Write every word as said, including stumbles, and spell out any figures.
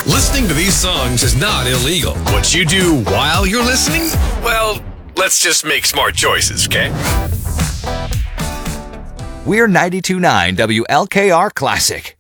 Listening to these songs is not illegal. What you do while you're listening? Well, let's just make smart choices, okay? We're ninety-two point nine W L K R Classic.